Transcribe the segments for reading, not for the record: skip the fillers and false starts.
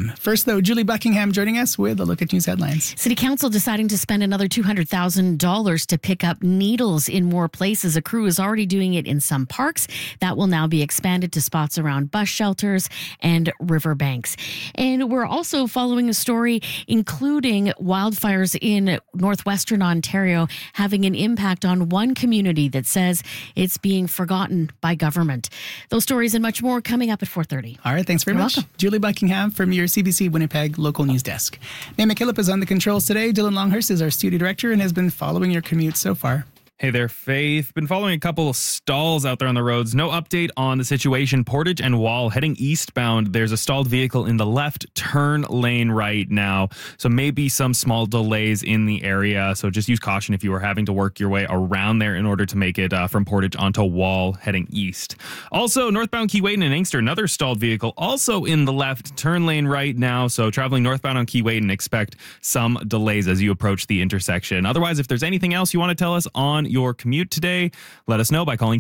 a.m. First, though, Julie Buckingham joining us with a look at news headlines. City Council deciding to spend another $200,000 to pick up needles in more places. A crew is already doing it in some parks. That will now be expanded to spots around bus shelters and riverbanks. And we're also following a story including wildfires in northwestern Ontario having an impact on one community that says it's being forgotten by government. Those stories and much more coming up at 4:30. All right, thanks very much. Welcome. Julie Buckingham from your CBC Winnipeg local news desk. May McKillop is on the controls today. Dylan Longhurst is our studio director and has been following your commute so far. Hey there, Faith. Been following a couple of stalls out there on the roads. No update on the situation. Portage and Wall heading eastbound. There's a stalled vehicle in the left turn lane right now. So maybe some small delays in the area. So just use caution if you are having to work your way around there in order to make it from Portage onto Wall heading east. Also, northbound Keewatin and Inkster, another stalled vehicle also in the left turn lane right now. So traveling northbound on Keewatin, expect some delays as you approach the intersection. Otherwise, if there's anything else you want to tell us on your commute today, let us know by calling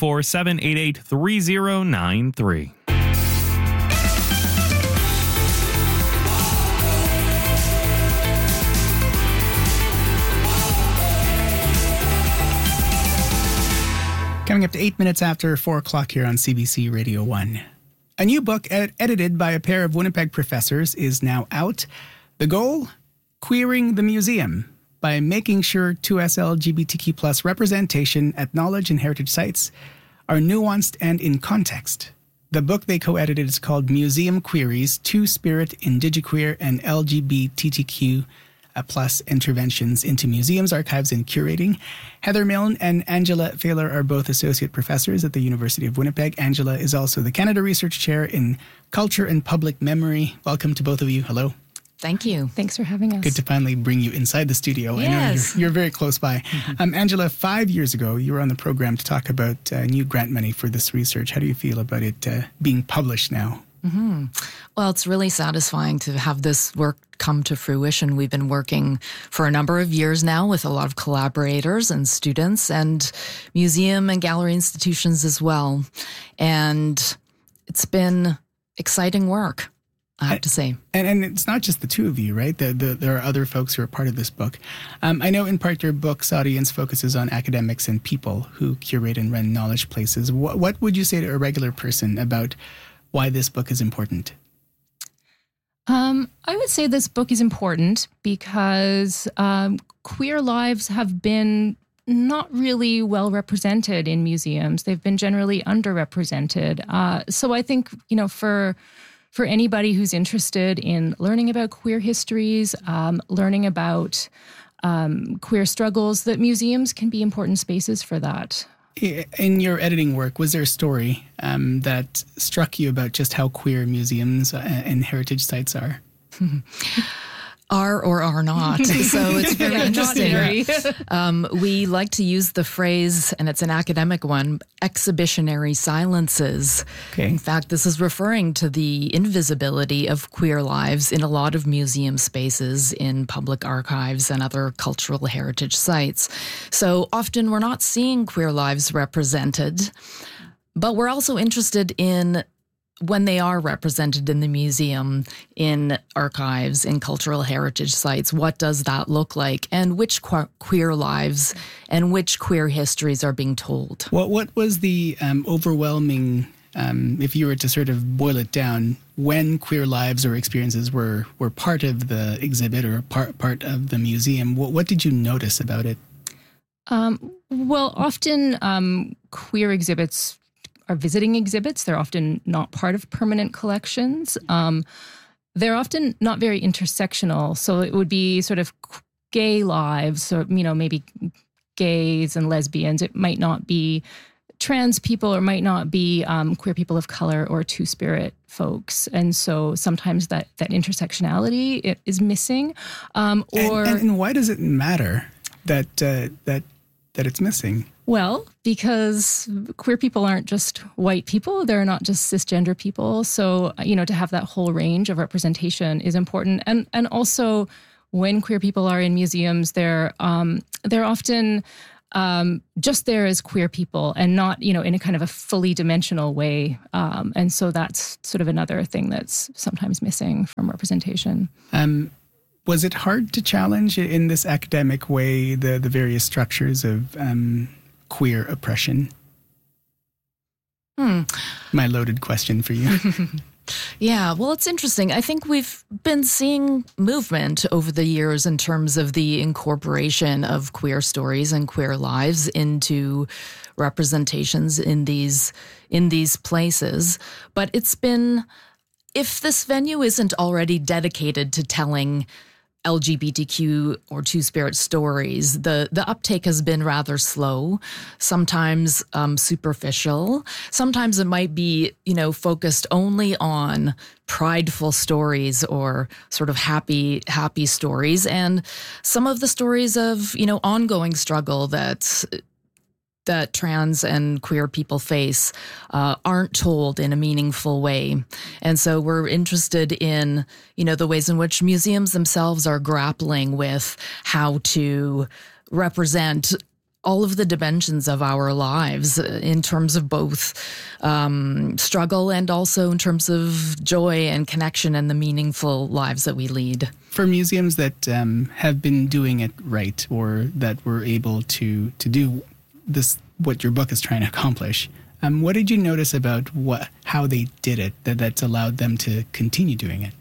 204-788-3093. Coming up to 8 minutes after 4 o'clock here on CBC Radio 1. A new book edited by a pair of Winnipeg professors is now out. The goal? Queering the museum, by making sure 2S LGBTQ plus representation at knowledge and heritage sites are nuanced and in context. The book they co-edited is called Museum Queries, Two-Spirit, Indigiqueer, and LGBTQ plus Interventions into Museums, Archives, and Curating. Heather Milne and Angela Thaler are both associate professors at the University of Winnipeg. Angela is also the Canada Research Chair in Culture and Public Memory. Welcome to both of you. Hello. Thank you. Thanks for having us. Good to finally bring you inside the studio. Yes. I know you're very close by. Angela, 5 years ago, you were on the program to talk about new grant money for this research. How do you feel about it being published now? Mm-hmm. Well, it's really satisfying to have this work come to fruition. We've been working for a number of years now with a lot of collaborators and students and museum and gallery institutions as well. And it's been exciting work, I have to say. And it's not just the two of you, right? There are other folks who are part of this book. I know in part your book's audience focuses on academics and people who curate and run knowledge places. What would you say to a regular person about why this book is important? I would say this book is important because queer lives have been not really well represented in museums. They've been generally underrepresented. So I think, for anybody who's interested in learning about queer histories, learning about queer struggles, that museums can be important spaces for that. In your editing work, was there a story that struck you about just how queer museums and heritage sites are? Are or are not. So it's very interesting. We like to use the phrase, and it's an academic one, exhibitionary silences. Okay. In fact, this is referring to the invisibility of queer lives in a lot of museum spaces, in public archives and other cultural heritage sites. So often we're not seeing queer lives represented, but we're also interested in when they are represented in the museum, in archives, in cultural heritage sites. What does that look like? And which queer lives and which queer histories are being told? What was the overwhelming, if you were to sort of boil it down, when queer lives or experiences were part of the exhibit or part of the museum? What did you notice about it? Well, often queer exhibits are visiting exhibits. They're often not part of permanent collections. They're often not very intersectional. So it would be sort of gay lives, or, maybe gays and lesbians. It might not be trans people, or might not be queer people of color or two-spirit folks. And so sometimes that intersectionality is missing. And why does it matter that it's missing? Well, because queer people aren't just white people. They're not just cisgender people. So, to have that whole range of representation is important. And also, when queer people are in museums, they're often just there as queer people and not, in a kind of a fully dimensional way. And so that's sort of another thing that's sometimes missing from representation. Was it hard to challenge in this academic way the various structures of queer oppression? My loaded question for you. Yeah, well, it's interesting. I think we've been seeing movement over the years in terms of the incorporation of queer stories and queer lives into representations in these places. But it's been, if this venue isn't already dedicated to telling LGBTQ or Two-Spirit stories, the uptake has been rather slow, sometimes superficial. Sometimes it might be, focused only on prideful stories or sort of happy stories. And some of the stories of, ongoing struggle that trans and queer people face aren't told in a meaningful way. And so we're interested in, the ways in which museums themselves are grappling with how to represent all of the dimensions of our lives in terms of both struggle and also in terms of joy and connection and the meaningful lives that we lead. For museums that have been doing it right, or that were able to do this, what your book is trying to accomplish, what did you notice about how they did it that's allowed them to continue doing it?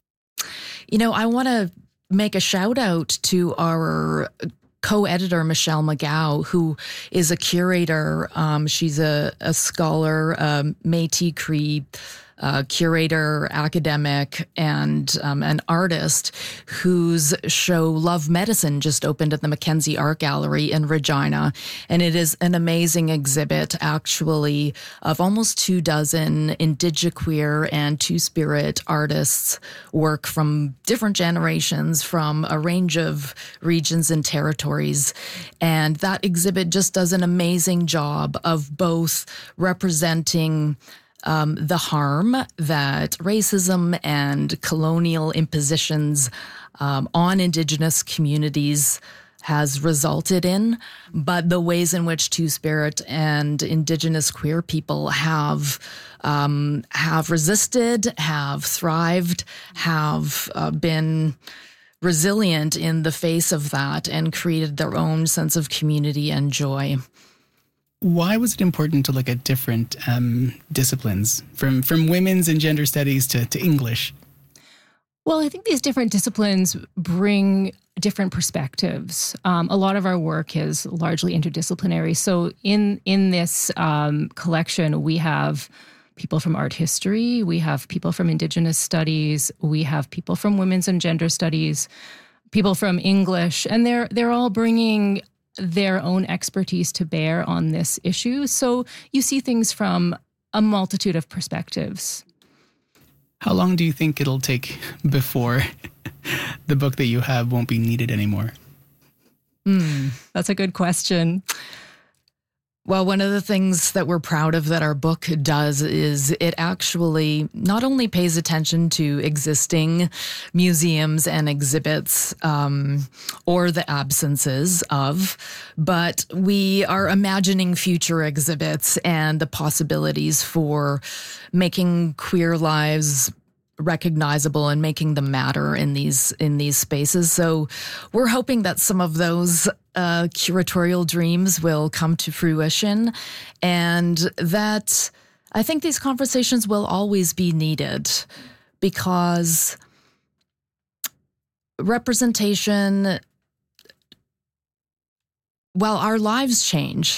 I want to make a shout out to our co-editor, Michelle McGow, who is a curator. She's a scholar, Métis Cree curator, academic, and an artist whose show Love Medicine just opened at the Mackenzie Art Gallery in Regina. And it is an amazing exhibit, actually, of almost 24 indigiqueer and Two-Spirit artists' work from different generations, from a range of regions and territories. And that exhibit just does an amazing job of both representing the harm that racism and colonial impositions on Indigenous communities has resulted in, but the ways in which Two-Spirit and Indigenous queer people have resisted, have thrived, have been resilient in the face of that and created their own sense of community and joy. Why was it important to look at different disciplines, from women's and gender studies to English? Well, I think these different disciplines bring different perspectives. A lot of our work is largely interdisciplinary. So in this collection, we have people from art history, we have people from Indigenous studies, we have people from women's and gender studies, people from English, and they're all bringing their own expertise to bear on this issue. So you see things from a multitude of perspectives. How long do you think it'll take before the book that you have won't be needed anymore? That's a good question. Well, one of the things that we're proud of that our book does is it actually not only pays attention to existing museums and exhibits or the absences of, but we are imagining future exhibits and the possibilities for making queer lives recognizable and making them matter in these spaces. So we're hoping that some of those curatorial dreams will come to fruition, and that I think these conversations will always be needed, because representation, well, our lives change.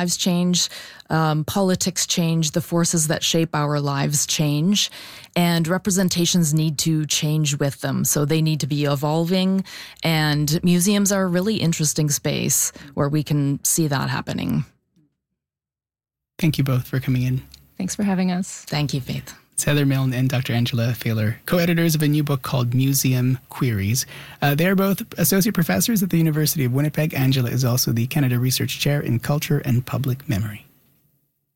Politics change. The forces that shape our lives change. And representations need to change with them. So they need to be evolving. And museums are a really interesting space where we can see that happening. Thank you both for coming in. Thanks for having us. Thank you, Faith. It's Heather Milne and Dr. Angela Fehler, co-editors of a new book called Museum Queries. They are both associate professors at the University of Winnipeg. Angela is also the Canada Research Chair in Culture and Public Memory.